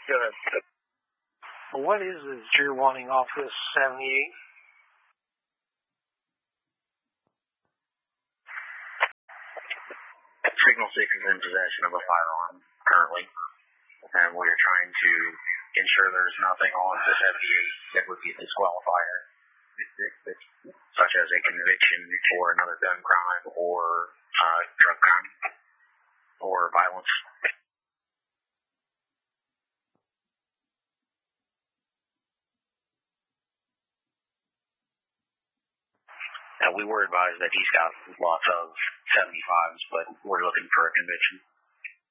Go ahead. What is it that you're wanting off this 78? Signal 6 is in possession of a firearm currently, and we're trying to ensure there's nothing on the 78 that would be a disqualifier, such as a conviction for another gun crime or drug crime or violence. We were advised that he's got lots of 75s, but we're looking for a conviction.